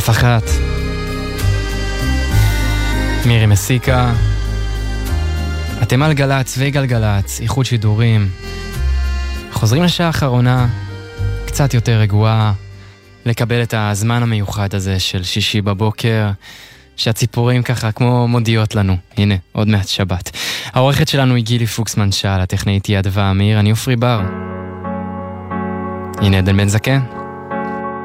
אף אחת. מירי מסיקה. אתם על גלץ וגלגלץ, איחוד שידורים. חוזרים לשעה האחרונה, קצת יותר רגועה, לקבל את הזמן המיוחד הזה של שישי בבוקר, שהציפורים ככה כמו מודיעות לנו. הנה, עוד מעט שבת. העורכת שלנו היא גילי פוקסמן שעל, הטכנאית היא אדווה אמיר, אני אופרי בר. הנה עדן בן זקן.